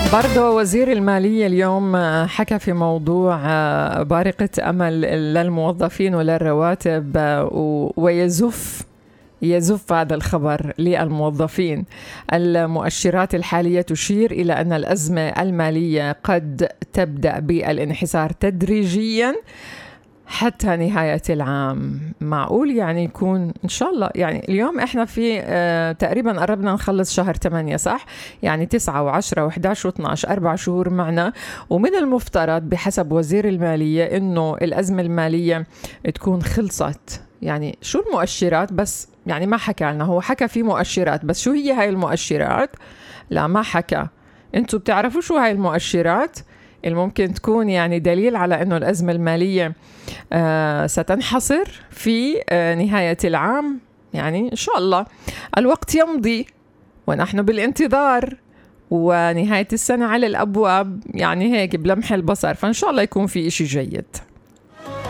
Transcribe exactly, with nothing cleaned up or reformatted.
برضو وزير المالية اليوم حكى في موضوع بارقة أمل للموظفين وللرواتب ويزف يزف هذا الخبر للموظفين. المؤشرات الحالية تشير إلى أن الأزمة المالية قد تبدأ بالانحسار تدريجياً حتى نهاية العام. معقول يعني يكون إن شاء الله، يعني اليوم إحنا في آه تقريبا قربنا نخلص شهر ثمانية، صح؟ يعني تسعة وعشرة وإحداش واثناش، أربع شهور معنا، ومن المفترض بحسب وزير المالية إنه الأزمة المالية تكون خلصت. يعني شو المؤشرات؟ بس يعني ما حكى لنا، هو حكى في مؤشرات بس شو هي هاي المؤشرات؟ لا ما حكى. انتوا بتعرفوا شو هاي المؤشرات الممكن تكون يعني دليل على أنه الأزمة المالية آه ستنحصر في آه نهاية العام؟ يعني إن شاء الله. الوقت يمضي ونحن بالانتظار ونهاية السنة على الأبواب، يعني هيك بلمح البصر، فإن شاء الله يكون في إشي جيد.